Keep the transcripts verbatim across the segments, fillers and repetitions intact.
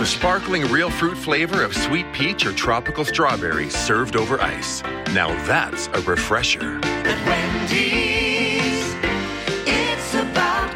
The sparkling real fruit flavor of sweet peach or tropical strawberry served over ice. Now that's a refresher. At Wendy's, it's about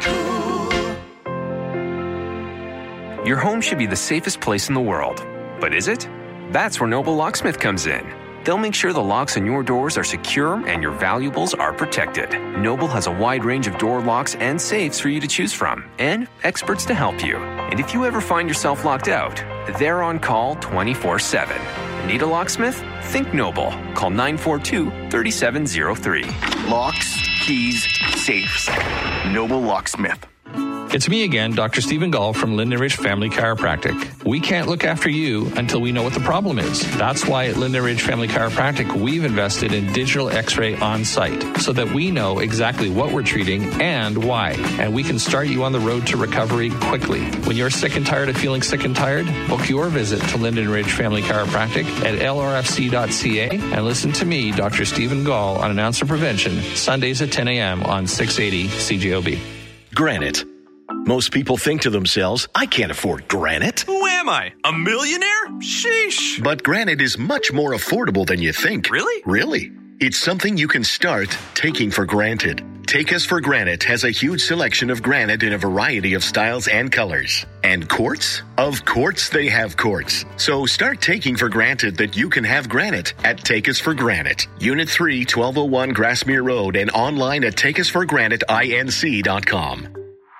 cool. Your home should be the safest place in the world. But is it? That's where Noble Locksmith comes in. They'll make sure the locks on your doors are secure and your valuables are protected. Noble has a wide range of door locks and safes for you to choose from, and experts to help you. And if you ever find yourself locked out, they're on call twenty-four seven. Need a locksmith? Think Noble. Call nine four two, three seven zero three. Locks, keys, safes. Noble Locksmith. It's me again, Doctor Stephen Gall from Linden Ridge Family Chiropractic. We can't look after you until we know what the problem is. That's why at Linden Ridge Family Chiropractic, we've invested in digital x-ray on site so that we know exactly what we're treating and why. And we can start you on the road to recovery quickly. When you're sick and tired of feeling sick and tired, book your visit to Linden Ridge Family Chiropractic at L R F C dot C A and listen to me, Doctor Stephen Gall, on Announcer Prevention, Sundays at ten a.m. on six eighty C J O B. Granite. Most people think to themselves, I can't afford granite. Who am I? A millionaire? Sheesh. But granite is much more affordable than you think. Really? Really. It's something you can start taking for granted. Take Us for Granite has a huge selection of granite in a variety of styles and colors. And quartz? Of course they have quartz. So start taking for granted that you can have granite at Take Us for Granite. Unit three, twelve oh one Grassmere Road, and online at take us for granite inc dot com.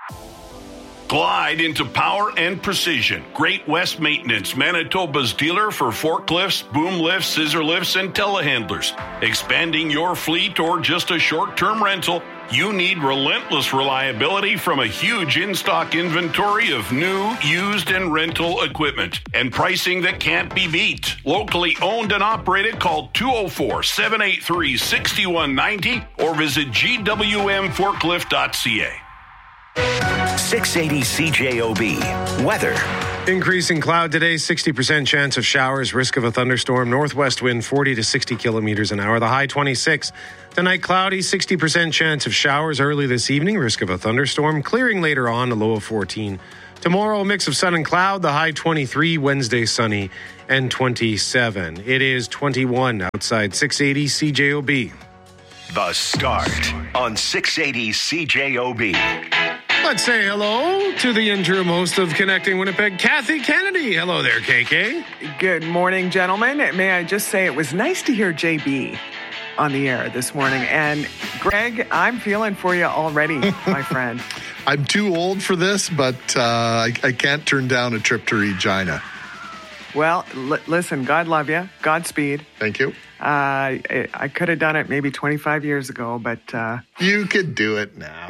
Glide into power and precision. Great West Maintenance, Manitoba's dealer for forklifts, boom lifts, scissor lifts, and telehandlers. Expanding your fleet or just a short-term rental, you need relentless reliability from a huge in-stock inventory of new, used, and rental equipment. And pricing that can't be beat. Locally owned and operated, call two oh four, seven eight three, six one nine oh or visit g w m forklift dot c a. six eighty C J O B. Weather. Increasing cloud today, sixty percent chance of showers, risk of a thunderstorm, northwest wind forty to sixty kilometers an hour, the high twenty-six. Tonight, cloudy, sixty percent chance of showers early this evening, risk of a thunderstorm, clearing later on, a low of fourteen. Tomorrow, a mix of sun and cloud, the high twenty-three, Wednesday sunny, and twenty-seven. It is twenty-one outside six eighty C J O B. The Start on six eighty C J O B. Let's say hello to the interim host of Connecting Winnipeg, Kathy Kennedy. Hello there, K K. Good morning, gentlemen. May I just say it was nice to hear J B on the air this morning. And Greg, I'm feeling for you already, my friend. I'm too old for this, but uh, I, I can't turn down a trip to Regina. Well, l- listen, God love you. Godspeed. Thank you. Uh, I, I could have done it maybe twenty-five years ago, but... Uh... You could do it now.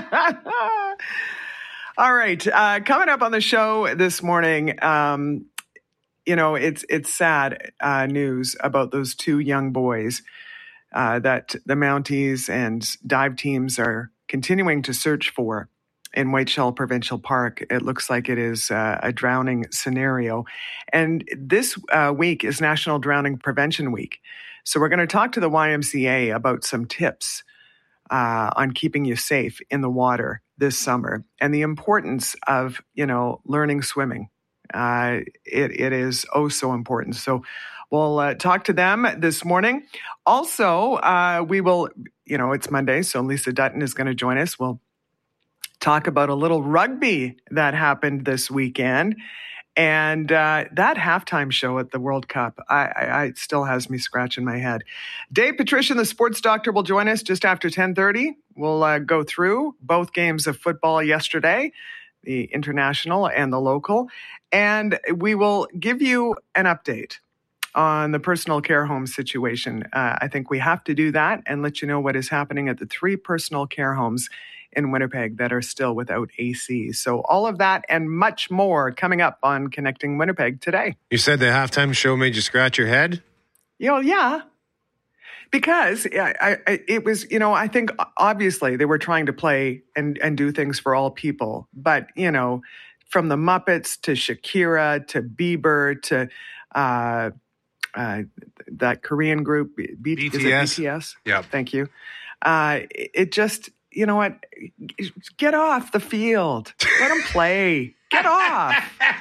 All right. Uh, coming up on the show this morning, um, you know, it's it's sad uh, news about those two young boys uh, that the Mounties and dive teams are continuing to search for in Whiteshell Provincial Park. It looks like it is uh, a drowning scenario. And this uh, week is National Drowning Prevention Week. So we're going to talk to the Y M C A about some tips uh, on keeping you safe in the water this summer and the importance of, you know, learning swimming. Uh, it, it is oh so important. So we'll uh, talk to them this morning. Also, uh, we will, you know, it's Monday, so Lisa Dutton is going to join us. We'll talk about a little rugby that happened this weekend. And uh, that halftime show at the World Cup, I, I, I it still has me scratching my head. Dave Patrician, the sports doctor, will join us just after ten thirty. We'll uh, go through both games of football yesterday, the international and the local. And we will give you an update on the personal care home situation. Uh, I think we have to do that and let you know what is happening at the three personal care homes in Winnipeg that are still without A C. So all of that and much more coming up on Connecting Winnipeg today. You said the halftime show made you scratch your head? You know, yeah. Because I, I, it was, you know, I think obviously they were trying to play and, and do things for all people. But, you know, from the Muppets to Shakira to Bieber to uh, uh, that Korean group, B- B T S. Is it B T S? Yeah. Thank you. Uh, it just... You know what? Get off the field. Let them play. Get off.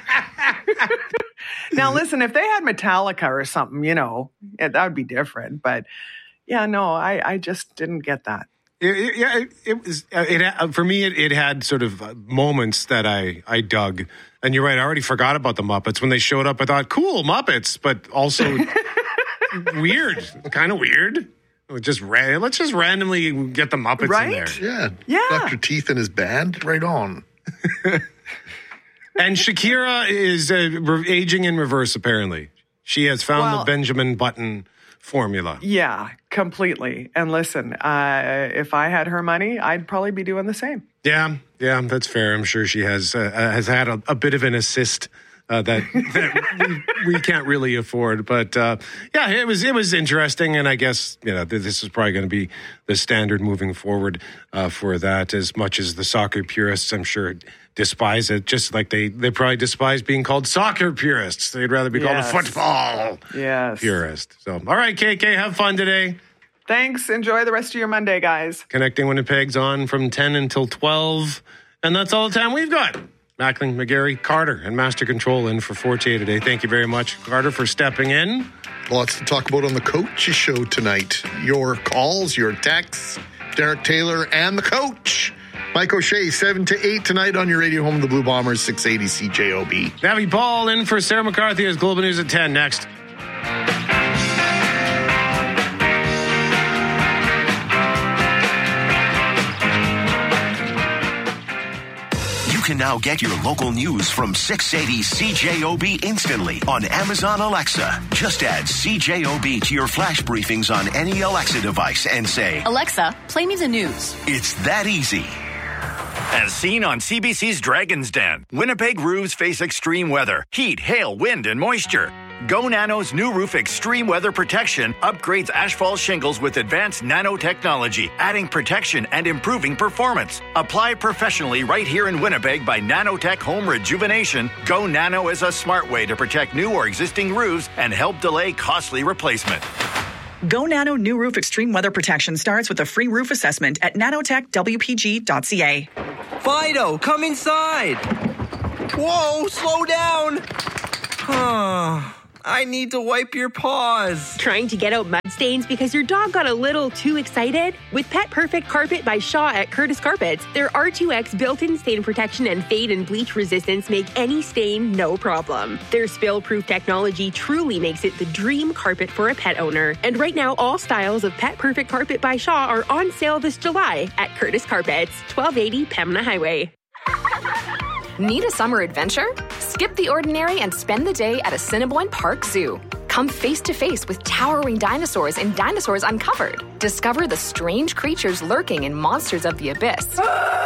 Now, listen, if they had Metallica or something, you know, yeah, that would be different. But yeah, no, I, I just didn't get that. It, it, yeah, it, it was it for me. It, it had sort of moments that I I dug, and you're right. I already forgot about the Muppets when they showed up. I thought, cool Muppets, but also weird, kind of weird. Just ran, let's just randomly get the Muppets right? in there. Yeah, yeah. Doctor Teeth and his band, right on. And Shakira is uh, re- aging in reverse. Apparently, she has found well, the Benjamin Button formula. Yeah, completely. And listen, uh, if I had her money, I'd probably be doing the same. Yeah, yeah, that's fair. I'm sure she has uh, has had a, a bit of an assist uh, that, that we, we can't really afford. But uh, yeah, it was it was interesting, and I guess you know this is probably going to be the standard moving forward uh, for that. As much as the soccer purists, I'm sure, despise it, just like they they probably despise being called soccer purists. They'd rather be yes. called a football yes. purist. So, all right, K K, have fun today. Thanks. Enjoy the rest of your Monday, guys. Connecting Winnipeg's on from ten until twelve. And that's all the time we've got. Mackling, McGarry, Carter, and Master Control in for Fortier today. Thank you very much, Carter, for stepping in. Lots to talk about on the Coach Show tonight. Your calls, your texts, Derek Taylor and the Coach. Mike O'Shea, seven to eight tonight on your radio home of the Blue Bombers, six eighty C J O B. Navy Paul in for Sarah McCarthy as Global News at ten. Next. You can now get your local news from six eighty C J O B instantly on Amazon Alexa. Just add C J O B to your flash briefings on any Alexa device and say, Alexa, play me the news. It's that easy. As seen on C B C's Dragon's Den, Winnipeg roofs face extreme weather, heat, hail, wind, and moisture. Go Nano's new roof extreme weather protection upgrades asphalt shingles with advanced nanotechnology, adding protection and improving performance. Apply professionally right here in Winnipeg by Nanotech Home Rejuvenation. Go Nano is a smart way to protect new or existing roofs and help delay costly replacement. Go Nano New Roof Extreme Weather Protection starts with a free roof assessment at nanotech w p g dot c a. Fido, come inside. Whoa, slow down. I need to wipe your paws. Trying to get out mud stains because your dog got a little too excited? With Pet Perfect Carpet by Shaw at Curtis Carpets, their R two X built-in stain protection and fade and bleach resistance make any stain no problem. Their spill-proof technology truly makes it the dream carpet for a pet owner. And right now, all styles of Pet Perfect Carpet by Shaw are on sale this July at Curtis Carpets, twelve eighty Pembina Highway. Need a summer adventure? Skip the ordinary and spend the day at Assiniboine Park Zoo. Come face to face with towering dinosaurs in Dinosaurs Uncovered. Discover the strange creatures lurking in Monsters of the Abyss.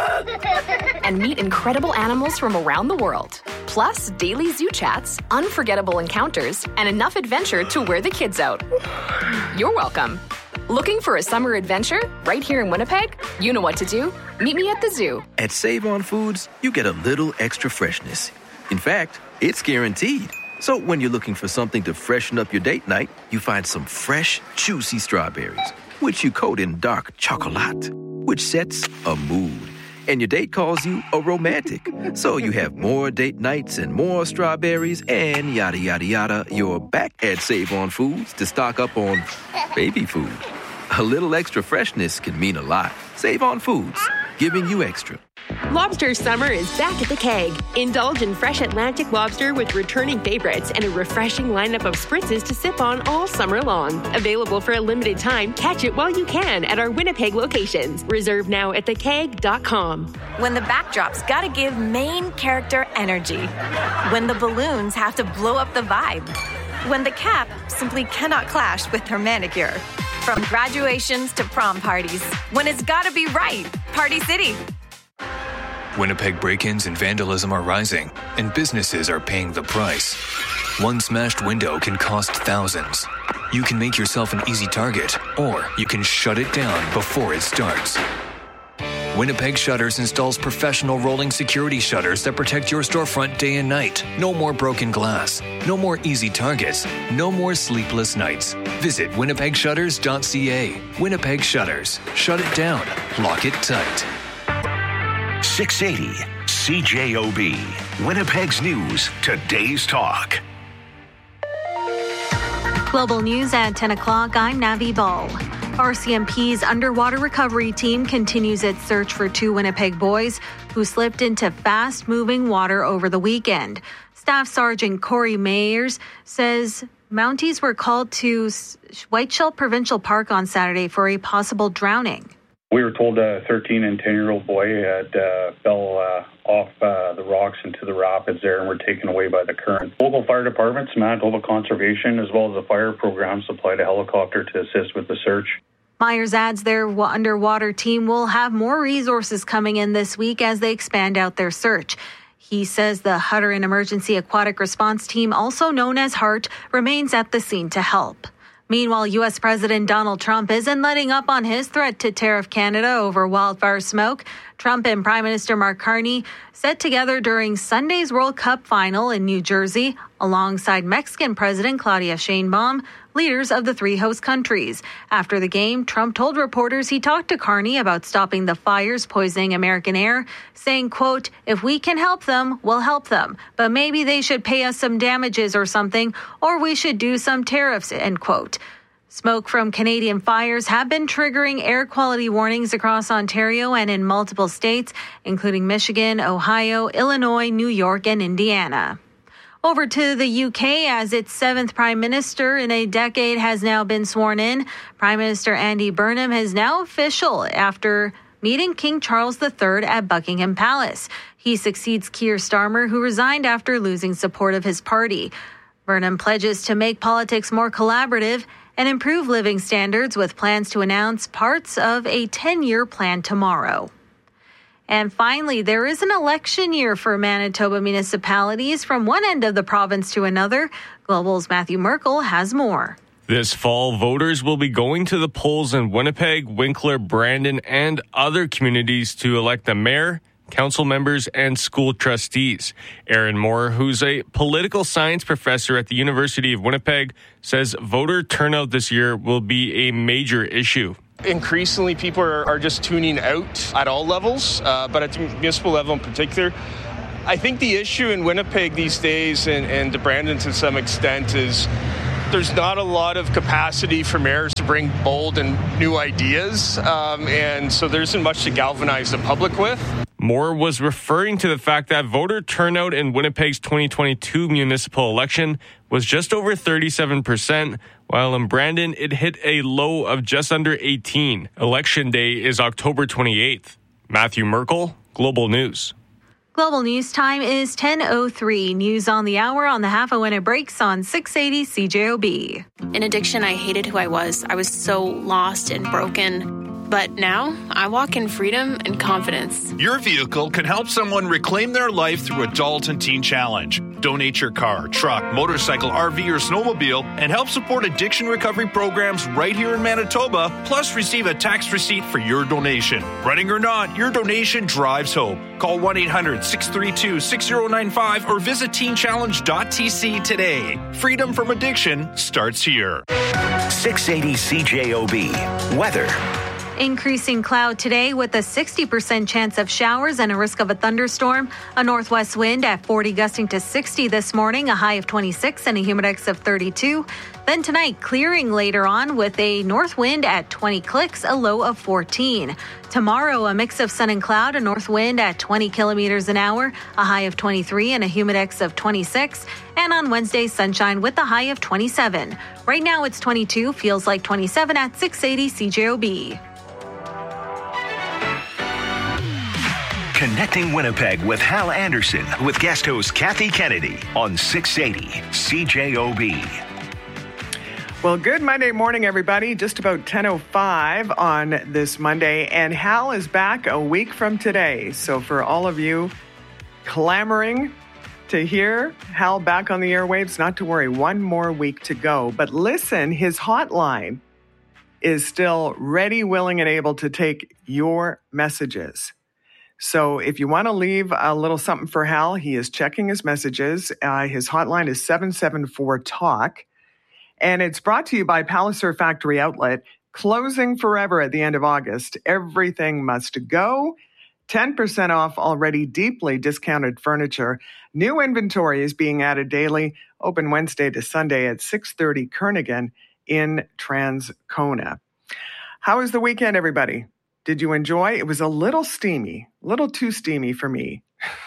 And meet incredible animals from around the world. Plus, daily zoo chats, unforgettable encounters, and enough adventure to wear the kids out. You're welcome. Looking for a summer adventure right here in Winnipeg? You know what to do. Meet me at the zoo. At Save On Foods, you get a little extra freshness. In fact, it's guaranteed. So when you're looking for something to freshen up your date night, you find some fresh, juicy strawberries, which you coat in dark chocolate, which sets a mood. And your date calls you a romantic. So you have more date nights and more strawberries and yada, yada, yada. You're back at Save On Foods to stock up on baby food. A little extra freshness can mean a lot. Save On Foods, giving you extra. Lobster summer is back at the Keg. Indulge in fresh Atlantic lobster with returning favorites and a refreshing lineup of spritzes to sip on all summer long. Available for a limited time, catch it while you can at our Winnipeg locations. Reserve now at the keg dot com. When the backdrop's gotta give main character energy. When the balloons have to blow up the vibe. When the cap simply cannot clash with her manicure. From graduations to prom parties. When it's gotta be right. Party City. Winnipeg break-ins and vandalism are rising, and businesses are paying the price. One smashed window can cost thousands. You can make yourself an easy target, or you can shut it down before it starts. Winnipeg Shutters installs professional rolling security shutters that protect your storefront day and night. No more broken glass. No more easy targets. No more sleepless nights. Visit winnipeg shutters dot c a. Winnipeg Shutters. Shut it down. Lock it tight. six eighty C C J O B. Winnipeg's News, today's talk. Global News at ten o'clock, I'm Navi Ball. R C M P's underwater recovery team continues its search for two Winnipeg boys who slipped into fast-moving water over the weekend. Staff Sergeant Corey Mayers says Mounties were called to Whiteshell Provincial Park on Saturday for a possible drowning. We were told a thirteen and ten-year-old boy had uh, fell uh, off uh, the rocks into the rapids there and were taken away by the current. Local fire departments, Manitoba Conservation, as well as the fire program, supplied a helicopter to assist with the search. Myers adds their underwater team will have more resources coming in this week as they expand out their search. He says the Hutteran Emergency Aquatic Response Team, also known as HART, remains at the scene to help. Meanwhile, U S President Donald Trump isn't letting up on his threat to tariff Canada over wildfire smoke. Trump and Prime Minister Mark Carney sat together during Sunday's World Cup final in New Jersey, alongside Mexican President Claudia Sheinbaum, leaders of the three host countries. After the game, Trump told reporters he talked to Carney about stopping the fires poisoning American air, saying, quote, if we can help them, we'll help them. But maybe they should pay us some damages or something, or we should do some tariffs, end quote. Smoke from Canadian fires have been triggering air quality warnings across Ontario and in multiple states, including Michigan, Ohio, Illinois, New York, and Indiana. Over to the U K, as its seventh prime minister in a decade has now been sworn in. Prime Minister Andy Burnham is now official after meeting King Charles the Third at Buckingham Palace. He succeeds Keir Starmer, who resigned after losing support of his party. Burnham pledges to make politics more collaborative and improve living standards, with plans to announce parts of a ten-year plan tomorrow. And finally, there is an election year for Manitoba municipalities from one end of the province to another. Global's Matthew Merkel has more. This fall, voters will be going to the polls in Winnipeg, Winkler, Brandon, and other communities to elect the mayor, council members, and school trustees. Aaron Moore, who's a political science professor at the University of Winnipeg, says voter turnout this year will be a major issue. Increasingly, people are, are just tuning out at all levels, uh, but at the municipal level in particular. I think the issue in Winnipeg these days, and, and to Brandon to some extent, is there's not a lot of capacity for mayors to bring bold and new ideas, um, and so there isn't much to galvanize the public with. Moore was referring to the fact that voter turnout in Winnipeg's twenty twenty-two municipal election was just over thirty-seven percent, while in Brandon it hit a low of just under eighteen. Election day is October twenty-eighth. Matthew Merkel, Global News. Global News time is ten oh three. News on the hour on the half hour when it breaks on six eighty C J O B. In addiction, I hated who I was. I was so lost and broken. But now, I walk in freedom and confidence. Your vehicle can help someone reclaim their life through Adult and Teen Challenge. Donate your car, truck, motorcycle, R V, or snowmobile and help support addiction recovery programs right here in Manitoba, plus receive a tax receipt for your donation. Running or not, your donation drives hope. Call one eight hundred six three two six zero nine five or visit teen challenge dot t c today. Freedom from addiction starts here. six eighty C J O B. Weather. Increasing cloud today with a sixty percent chance of showers and a risk of a thunderstorm. A northwest wind at forty gusting to sixty this morning, a high of twenty-six and a humidex of thirty-two. Then tonight, clearing later on with a north wind at twenty clicks, a low of fourteen. Tomorrow, a mix of sun and cloud, a north wind at twenty kilometers an hour, a high of twenty-three and a humidex of twenty-six. And on Wednesday, sunshine with a high of twenty-seven. Right now it's twenty-two, feels like twenty-seven at six eighty C J O B. Connecting Winnipeg with Hal Anderson with guest host Kathy Kennedy on six eighty C J O B. Well, good Monday morning, everybody. Just about ten oh five on this Monday, and Hal is back a week from today. So for all of you clamoring to hear Hal back on the airwaves, not to worry, one more week to go. But listen, his hotline is still ready, willing, and able to take your messages. So if you want to leave a little something for Hal, he is checking his messages. Uh, his hotline is seven seven four talk. And it's brought to you by Palliser Factory Outlet. Closing forever at the end of August. Everything must go. ten percent off already deeply discounted furniture. New inventory is being added daily, open Wednesday to Sunday at six thirty Kernaghan in Transcona. How was the weekend, everybody? Did you enjoy? It was a little steamy, a little too steamy for me.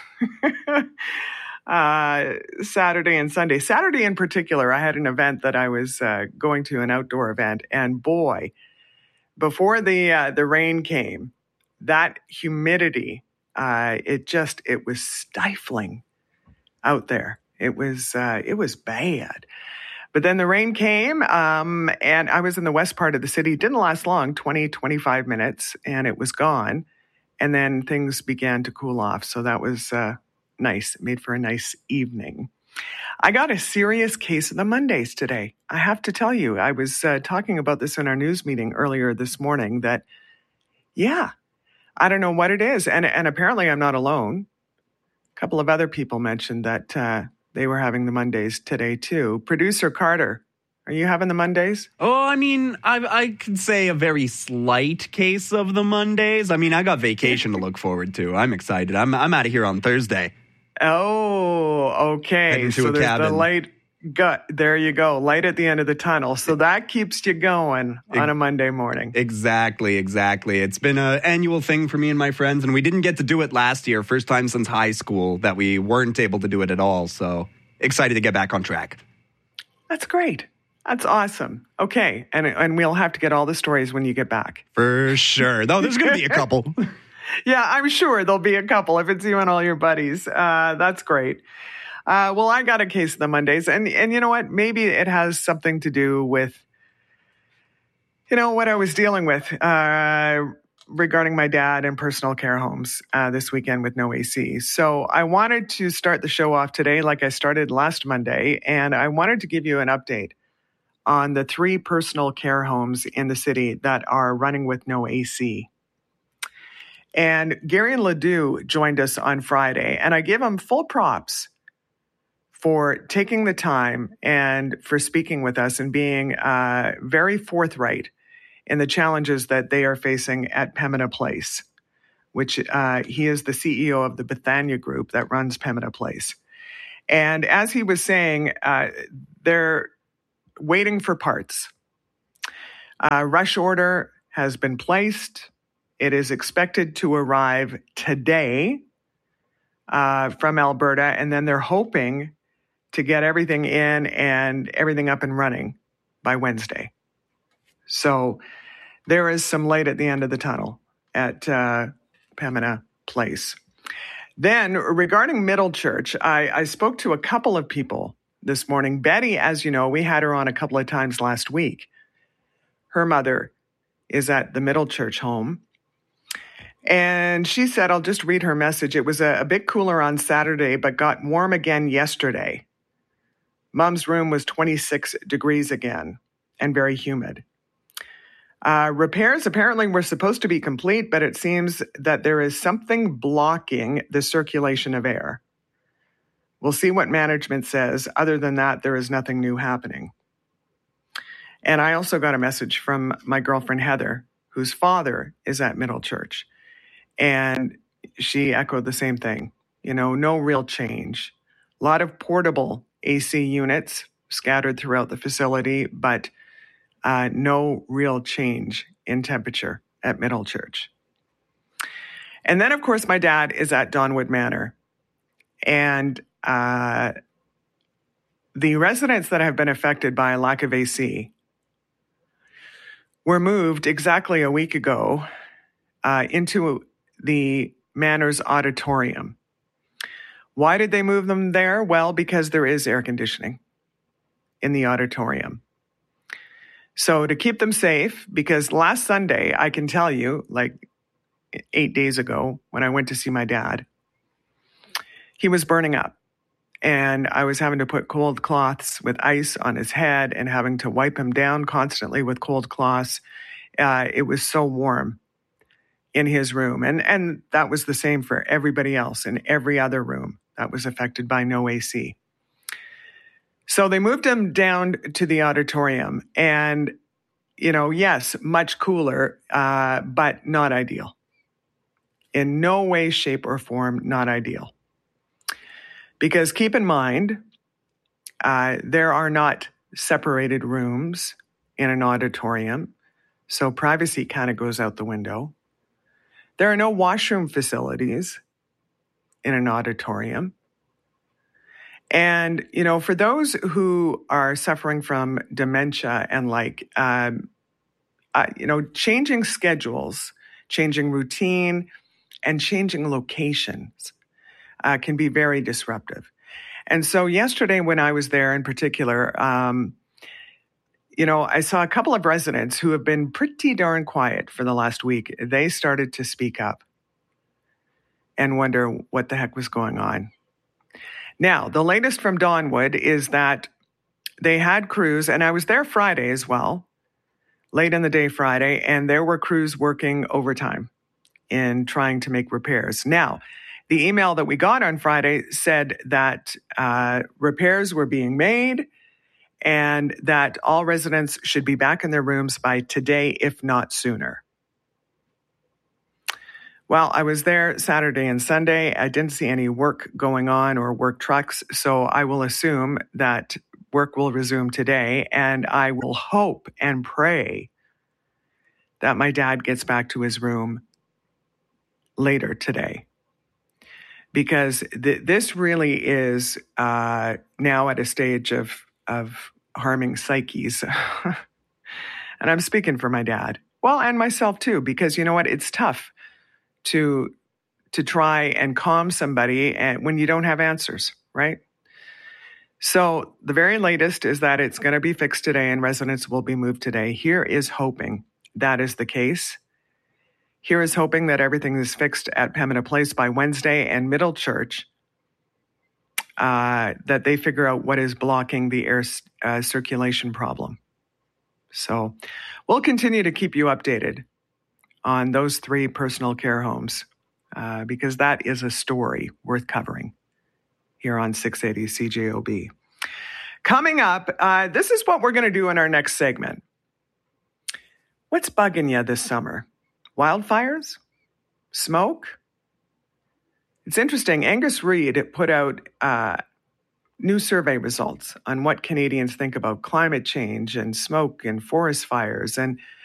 uh, Saturday and Sunday. Saturday in particular, I had an event that I was uh, going to, an outdoor event, and boy, before the uh, the rain came, that humidity, uh, it just, it was stifling out there. It was, uh, it was bad. But then the rain came, um, and I was in the west part of the city. It didn't last long, twenty, twenty-five minutes, and it was gone. And then things began to cool off. So that was uh, nice. It made for a nice evening. I got a serious case of the Mondays today. I have to tell you, I was uh, talking about this in our news meeting earlier this morning that, yeah, I don't know what it is. And, and apparently I'm not alone. A couple of other people mentioned that uh, they were having the Mondays today too. Producer Carter, are you having the Mondays? Oh, I mean, I, I could say a very slight case of the Mondays. I mean, I got vacation to look forward to. I'm excited. I'm I'm out of here on Thursday. Oh, okay. Heading to so a there's cabin. the light. Gut, there you go. Light at the end of the tunnel. So that keeps you going on a Monday morning. Exactly, exactly. It's been an annual thing for me and my friends, and we didn't get to do it last year. First time since high school that we weren't able to do it at all. So excited to get back on track. That's great. That's awesome. Okay. And, and we'll have to get all the stories when you get back. For sure. Though there's going to be a couple. Yeah, I'm sure there'll be a couple if it's you and all your buddies. Uh, that's great. Uh, well, I got a case of the Mondays, and, and you know what? Maybe it has something to do with, you know, what I was dealing with uh, regarding my dad and personal care homes uh, this weekend with no A C. So I wanted to start the show off today like I started last Monday, and I wanted to give you an update on the three personal care homes in the city that are running with no A C. And Gary Ledoux joined us on Friday, and I give him full props for taking the time and for speaking with us and being uh, very forthright in the challenges that they are facing at Pembina Place, which uh, he is the C E O of the Bethania Group that runs Pembina Place. And as he was saying, uh, they're waiting for parts. Uh, rush order has been placed. It is expected to arrive today uh, from Alberta, and then they're hoping to get everything in and everything up and running by Wednesday. So there is some light at the end of the tunnel at uh, Pembina Place. Then regarding Middle Church, I, I spoke to a couple of people this morning. Betty, as you know, we had her on a couple of times last week. Her mother is at the Middle Church home. And she said, I'll just read her message. It was a, a bit cooler on Saturday, but got warm again yesterday. Mom's room was twenty-six degrees again and very humid. Uh, repairs apparently were supposed to be complete, but it seems that there is something blocking the circulation of air. We'll see what management says. Other than that, there is nothing new happening. And I also got a message from my girlfriend, Heather, whose father is at Middle Church. And she echoed the same thing. You know, no real change. A lot of portable A C units scattered throughout the facility, but uh, no real change in temperature at Middle Church. And then, of course, my dad is at Donwood Manor. And uh, the residents that have been affected by a lack of A C were moved exactly a week ago uh, into the Manor's auditorium. Why did they move them there? Well, because there is air conditioning in the auditorium. So to keep them safe, because last Sunday, I can tell you, like eight days ago, when I went to see my dad, he was burning up. And I was having to put cold cloths with ice on his head and having to wipe him down constantly with cold cloths. Uh, it was so warm in his room. And, and that was the same for everybody else in every other room that was affected by no A C. So they moved him down to the auditorium. And, you know, yes, much cooler, uh, but not ideal. in no way, shape, or form not ideal. Because keep in mind, uh, there are not separated rooms in an auditorium, so privacy kind of goes out the window. There are no washroom facilities in an auditorium. And, you know, for those who are suffering from dementia and like, um, uh, you know, changing schedules, changing routine, and changing locations uh, can be very disruptive. And so yesterday when I was there in particular, um, you know, I saw a couple of residents who have been pretty darn quiet for the last week. They started to speak up and wonder what the heck was going on. Now, the latest from Dawnwood is that they had crews, and I was there Friday as well, late in the day Friday, and there were crews working overtime in trying to make repairs. Now, the email that we got on Friday said that uh, repairs were being made and that all residents should be back in their rooms by today, if not sooner. Well, I was there Saturday and Sunday. I didn't see any work going on or work trucks, so I will assume that work will resume today, and I will hope and pray that my dad gets back to his room later today. Because th- this really is uh, now at a stage of, of harming psyches. And I'm speaking for my dad. Well, and myself too, because you know what? It's tough to to try and calm somebody and when you don't have answers, right? So the very latest is that it's going to be fixed today and residents will be moved today. Here is hoping that is the case. Here is hoping that everything is fixed at Pembina Place by Wednesday, and Middle Church, uh, that they figure out what is blocking the air uh, circulation problem. So we'll continue to keep you updated on those three personal care homes, uh, because that is a story worth covering here on six eighty C J O B. Coming up, uh, this is what we're going to do in our next segment. What's bugging you this summer? Wildfires? Smoke? It's interesting. Angus Reid put out uh, new survey results on what Canadians think about climate change and smoke and forest fires. And